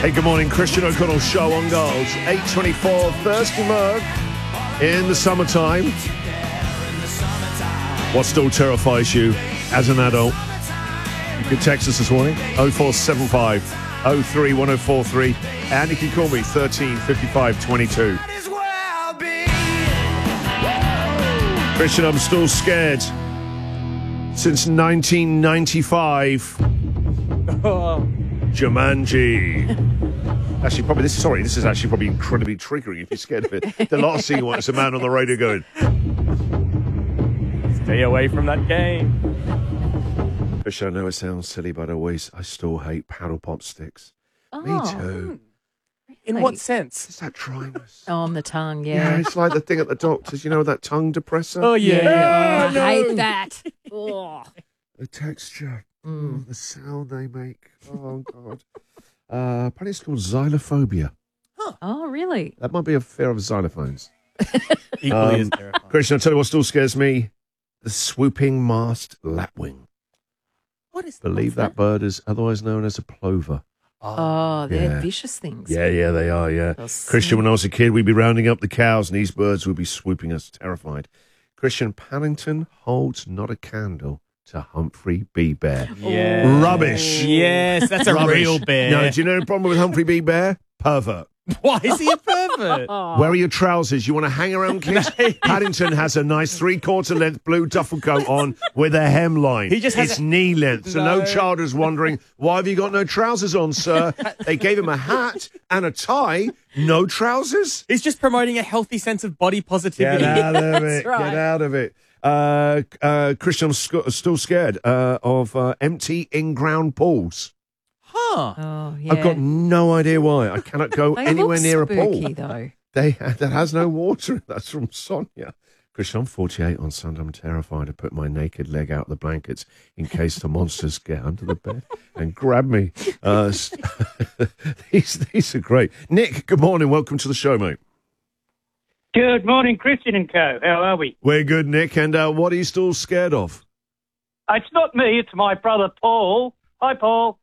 Hey, good morning. Christian O'Connell Show on Goals. 8:24, Thirsty Mug in the summertime. What still terrifies you as an adult? You can text us this morning, 0475 03 1043, and you can call me 13 55 22. Christian, I'm still scared. Since 1995. Jumanji. Actually, probably this is actually probably incredibly triggering if you're scared of it. The last thing you want is a man on the radio going, stay away from that game. Christian, I know it sounds silly, but I still hate paddle pop sticks. Me too. In what sense? It's that dryness. Oh, on the tongue, Yeah, it's like the thing at the doctor's, you know, that tongue depressor? Oh, yeah. I hate that. Oh. The texture, the sound they make. Oh, God. Apparently it's called xylophobia. Oh, really? That might be a fear of xylophones. Equally as terrifying. Christian, I'll tell you what still scares me. The swooping masked lapwing. What is Believe that bird is otherwise known as a plover. Oh, they're Yeah. vicious things. Yeah, they are, yeah. They'll Christian, when I was a kid, we'd be rounding up the cows and these birds would be swooping us, terrified. Christian, Paddington holds not a candle to Humphrey B. Bear. Yeah. Rubbish. Yes, that's a Rubbish. real bear. No, do you know the problem with Humphrey B. Bear? Pervert. Why is he a pervert? Where are your trousers? You want to hang around, kids? Paddington has a nice 3/4 length blue duffel coat on with a hemline. He just has it's knee length, so no No. child is wondering, why have you got no trousers on, sir? They gave him a hat and a tie, no trousers? He's just promoting a healthy sense of body positivity. Get out of That's it. right. Get out of it. Christian, I'm still scared of empty in-ground pools. Huh. Oh, yeah. I've got no idea why. I cannot go They anywhere look near a spooky, pool. though. That has no water. That's from Sonia. Christian, I'm 48 on Sunday. I'm terrified to put my naked leg out the blankets in case the monsters get under the bed and grab me. These are great. Nick, good morning. Welcome to the show, mate. Good morning, Christian and co. How are we? We're good, Nick. And what are you still scared of? It's not me, it's my brother Paul. Hi, Paul.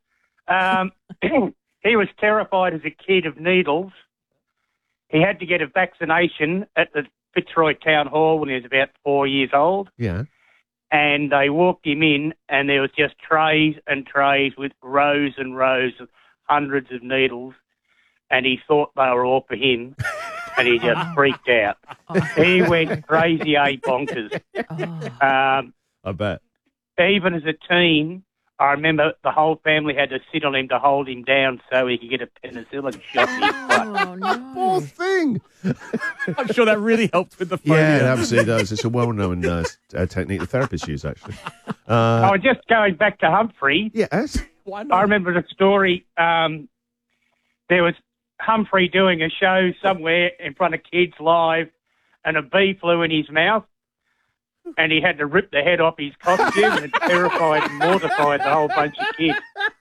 He was terrified as a kid of needles. He had to get a vaccination at the Fitzroy Town Hall when he was about 4 years old. Yeah. And they walked him in, and there was just trays and trays with rows and rows of hundreds of needles. And he thought they were all for him, and he just freaked out. He went crazy, bonkers. Oh. I bet. Even as a teen, I remember the whole family had to sit on him to hold him down so he could get a penicillin shot in his butt. Oh, no. Poor thing. I'm sure that really helped with the phobia. Yeah, it absolutely does. It's a well-known technique the therapists use, actually. Oh, just going back to Humphrey, Yes. Why I not? remember the story. There was Humphrey doing a show somewhere in front of kids live, and a bee flew in his mouth, and he had to rip the head off his costume, and it terrified and mortified the whole bunch of kids.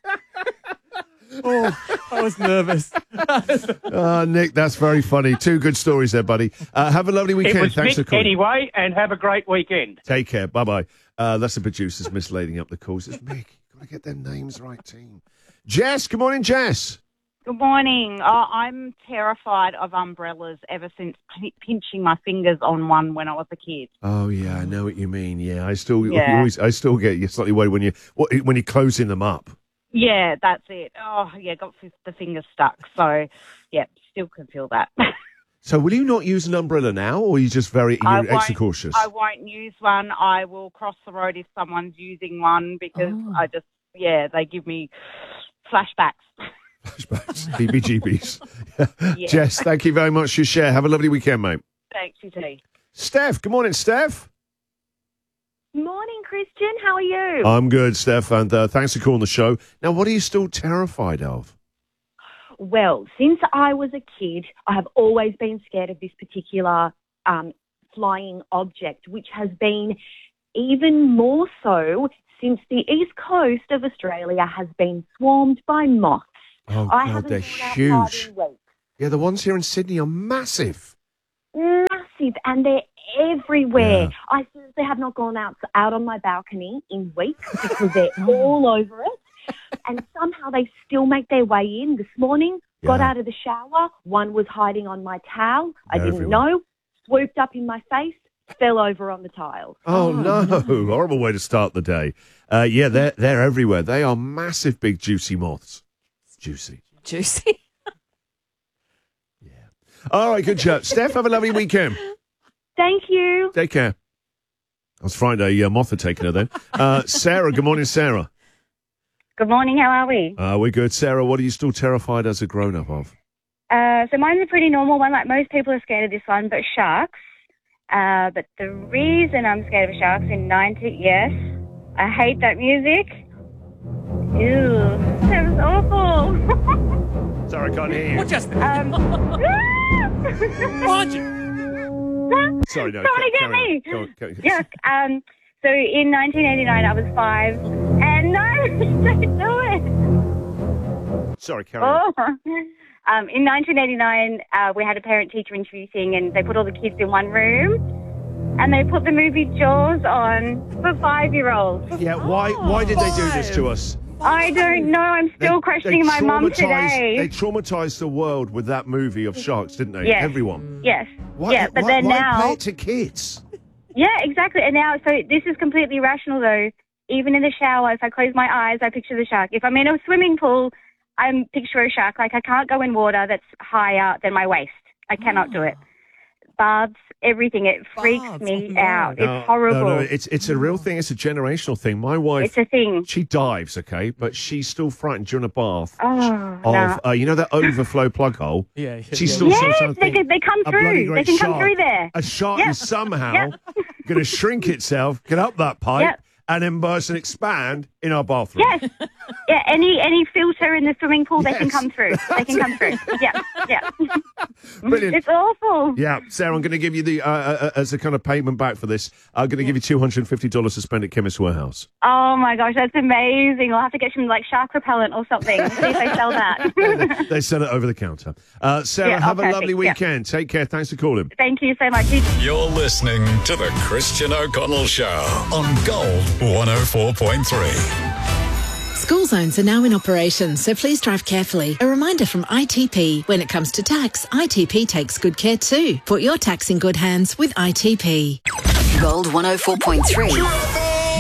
Oh, I was nervous. Nick, that's very funny. Two good stories there, buddy. Have a lovely It weekend. was Thanks for Mick calling. anyway, and have a great weekend. Take care. Bye-bye. That's the producers mislading up the calls. It's Mick. Got to get their names right, team. Jess, good morning, Jess. Good morning. I'm terrified of umbrellas ever since pinching my fingers on one when I was a kid. Oh yeah, I know what you mean. Yeah, I still Yeah. I still get you slightly worried when you're closing them up. Yeah, that's it. Oh, yeah, got the fingers stuck. So, yeah, still can feel that. So will you not use an umbrella now, or are you just you're extra cautious? I won't use one. I will cross the road if someone's using one because Oh. they give me flashbacks. Flashbacks, BBGBs. Yeah. Jess, thank you very much for your share. Have a lovely weekend, mate. Thanks, you too. Steph, good morning, Steph. Morning, Christian. How are you? I'm good, Steph, and thanks for calling the show. Now, what are you still terrified of? Well, since I was a kid, I have always been scared of this particular flying object, which has been even more so since the east coast of Australia has been swarmed by moths. Oh, I God, haven't they're been outside huge. in weeks. Yeah, the ones here in Sydney are massive. Massive, and they're everywhere. Yeah. I seriously have not gone out on my balcony in weeks because they're all over it. And somehow they still make their way in. This morning, Got Yeah. out of the shower. One was hiding on my towel. I They're didn't everywhere. know. Swooped up in my face. Fell over on the tiles. Oh, no. Horrible way to start the day. Yeah, they're everywhere. They are massive, big, juicy moths. Juicy. Juicy. All right, good chat. Steph, have a lovely weekend. Thank you. Take care. I was Friday, moth had taken her then. Sarah, good morning, Sarah. Good morning, how are we? We're good. Sarah, what are you still terrified as a grown-up of? So mine's a pretty normal one, like most people are scared of this one, but sharks. But the reason I'm scared of sharks yes, I hate that music. Ew, that was awful. Sorry, I can't hear you. What just then? Roger. Sorry, no. Somebody get carry on. me. Go on, go on. Yuck. So in 1989, I was 5, and no, don't do it. Sorry, carry on. Oh. In 1989, we had a parent-teacher interview thing, and they put all the kids in one room, and they put the movie Jaws on for 5-year-olds. Yeah, why did they do this to us? I don't know. I'm still questioning my mum today. They traumatized the world with that movie of sharks, didn't they? Yes. Everyone. Yes. Why, yeah, but why, then why now... play it to kids? Yeah, exactly. And now, so this is completely rational, though. Even in the shower, if I close my eyes, I picture the shark. If I'm in a swimming pool, I picture a shark. Like, I can't go in water that's higher than my waist. I cannot do it. Baths, everything. It freaks Baths, me oh, no. out. It's horrible. No, it's a real thing. It's a generational thing. My wife, It's a thing. she dives, okay, but she's still frightened during a bath Oh, of, no. you know that overflow plug hole? Yeah, yeah, She's yeah. still sort of Yes, trying to they think, come a bloody through. They great can come shark. through there. A shark Yep. is somehow Yep. going to shrink itself, get up that pipe, Yep. and then burst and expand in our bathroom. Yes. Yeah, any filter in the swimming pool, they can Yes. come through. They can come through. Yeah, yeah. Brilliant. It's awful. Yeah, Sarah, I'm going to give you the as a kind of payment back for this. I'm going to give you $250 to spend at Chemist Warehouse. Oh my gosh, that's amazing. I'll have to get some like shark repellent or something. See if they sell that. They sell it over the counter. Sarah, Yeah, have a perfect, lovely yeah. weekend. Take care. Thanks for calling. Thank you so much. You're listening to The Christian O'Connell Show on Gold 104.3. School zones are now in operation, so please drive carefully. A reminder from ITP, when it comes to tax, ITP takes good care too. Put your tax in good hands with ITP. Gold 104.3.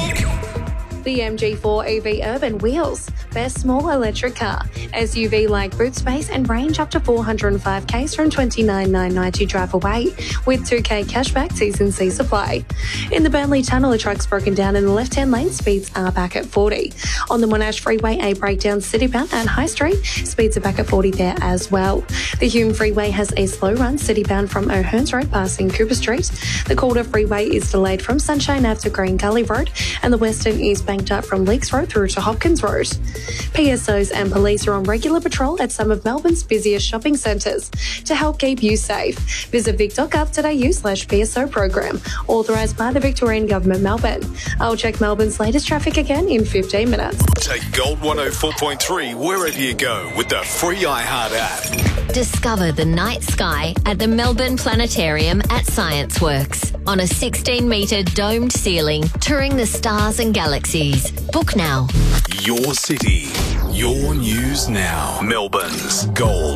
The MG4 EV Urban Wheels. Best small electric car. SUV like boot space and range up to 405 k's from $29,990 drive away with 2K cashback T&C supply. In the Burnley Tunnel, a truck's broken down in the left-hand lane. Speeds are back at 40. On the Monash Freeway, a breakdown citybound at High Street. Speeds are back at 40 there as well. The Hume Freeway has a slow run citybound from O'Hearns Road passing Cooper Street. The Calder Freeway is delayed from Sunshine Ave to Green Gully Road, and the Western is banked up from Leaks Road through to Hopkins Road. PSOs and police are on regular patrol at some of Melbourne's busiest shopping centres to help keep you safe. Visit vic.gov.au/PSO program, authorised by the Victorian Government, Melbourne. I'll check Melbourne's latest traffic again in 15 minutes. Take Gold 104.3 wherever you go with the free iHeart app. Discover the night sky at the Melbourne Planetarium at ScienceWorks. On a 16-metre domed ceiling, touring the stars and galaxies. Book now. Your city, your news now. Melbourne's Gold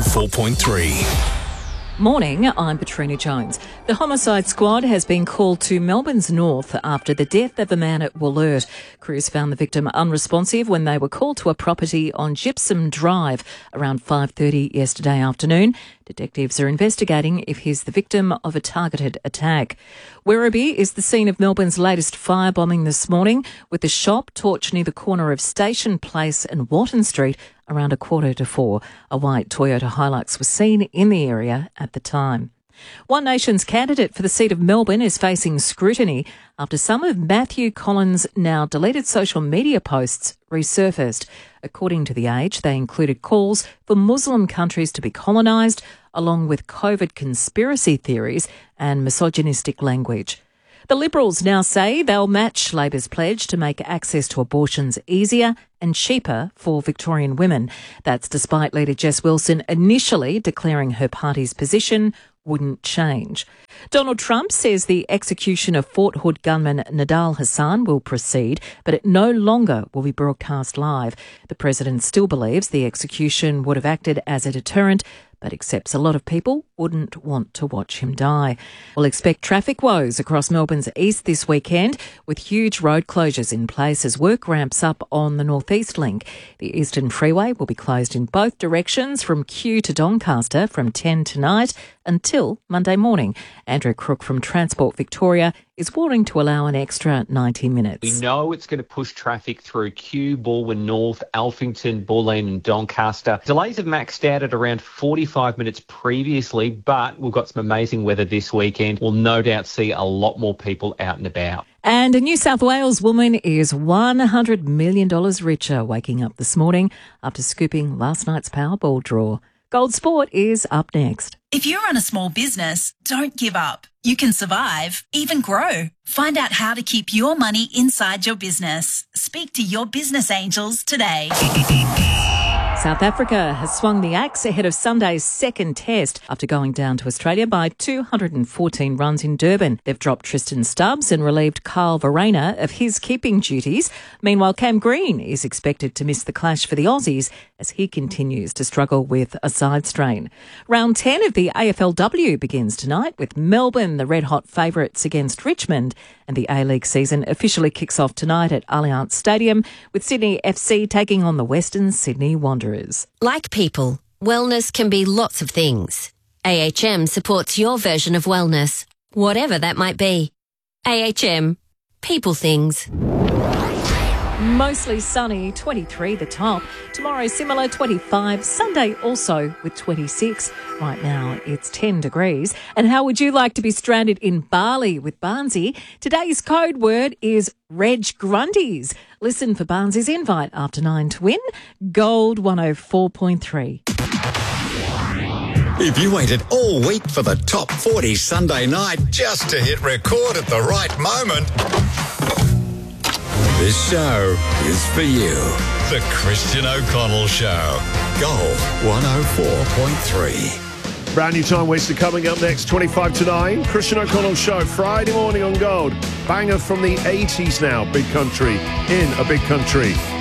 104.3. Morning, I'm Patrina Jones. The homicide squad has been called to Melbourne's north after the death of a man at Wollert. Crews found the victim unresponsive when they were called to a property on Gypsum Drive around 5:30 yesterday afternoon. Detectives are investigating if he's the victim of a targeted attack. Werribee is the scene of Melbourne's latest firebombing this morning, with the shop torched near the corner of Station Place and Wharton Street around 4:15. A white Toyota Hilux was seen in the area at the time. One Nation's candidate for the seat of Melbourne is facing scrutiny after some of Matthew Collins' now deleted social media posts resurfaced. According to The Age, they included calls for Muslim countries to be colonised, along with COVID conspiracy theories and misogynistic language. The Liberals now say they'll match Labor's pledge to make access to abortions easier and cheaper for Victorian women. That's despite Leader Jess Wilson initially declaring her party's position wouldn't change. Donald Trump says the execution of Fort Hood gunman Nidal Hassan will proceed, but it no longer will be broadcast live. The president still believes the execution would have acted as a deterrent, but accepts a lot of people wouldn't want to watch him die. We'll expect traffic woes across Melbourne's east this weekend, with huge road closures in place as work ramps up on the North East Link. The Eastern Freeway will be closed in both directions from Kew to Doncaster from 10 tonight until Monday morning. Andrew Crook from Transport Victoria is warning to allow an extra 90 minutes. We know it's going to push traffic through Kew, Balwyn North, Alphington, Bulleen and Doncaster. Delays have maxed out at around 45 minutes previously, but we've got some amazing weather this weekend. We'll no doubt see a lot more people out and about. And a New South Wales woman is $100 million richer waking up this morning after scooping last night's Powerball draw. Gold Sport is up next. If you run a small business, don't give up. You can survive, even grow. Find out how to keep your money inside your business. Speak to your business angels today. South Africa has swung the axe ahead of Sunday's second test after going down to Australia by 214 runs in Durban. They've dropped Tristan Stubbs and relieved Carl Verreynne of his keeping duties. Meanwhile, Cam Green is expected to miss the clash for the Aussies as he continues to struggle with a side strain. Round 10 of the AFLW begins tonight with Melbourne, the red-hot favourites against Richmond, and the A-League season officially kicks off tonight at Allianz Stadium with Sydney FC taking on the Western Sydney Wanderers. Like people, wellness can be lots of things. AHM supports your version of wellness, whatever that might be. AHM, people things. Mostly sunny, 23 the top. Tomorrow similar, 25. Sunday also with 26. Right now it's 10 degrees. And how would you like to be stranded in Bali with Barnsey? Today's code word is Reg Grundies. Listen for Barnsey's invite after 9 to win Gold 104.3. If you waited all week for the Top 40 Sunday night just to hit record at the right moment, this show is for you. The Christian O'Connell Show. Gold 104.3. Brand new time waster coming up next, 25 to 9. Christian O'Connell Show, Friday morning on Gold. Banger from the 80s now, Big Country in a Big Country.